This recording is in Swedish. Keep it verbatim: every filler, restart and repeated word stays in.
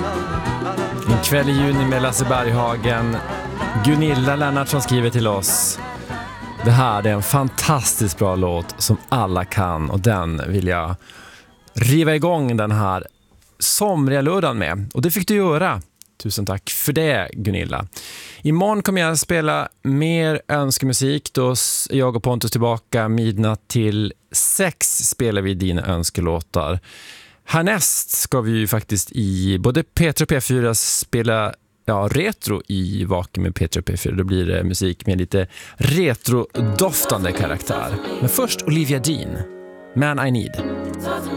En kväll i juni med Lasse Berghagen. Gunilla Lennartsson skriver till oss: det här är en fantastiskt bra låt som alla kan, och den vill jag riva igång den här somriga lördagen med. Och det fick du göra. Tusen tack för det, Gunilla. Imorgon kommer jag spela mer önskemusik. Då är jag och Pontus tillbaka midnatt till sex, spelar vi dina önskelåtar. Härnäst ska vi ju faktiskt i både P tre och P fyra spela ja, retro i Vaken med P tre och P fyra. Då blir det musik med lite retrodoftande karaktär. Men först Olivia Dean, Man I Need.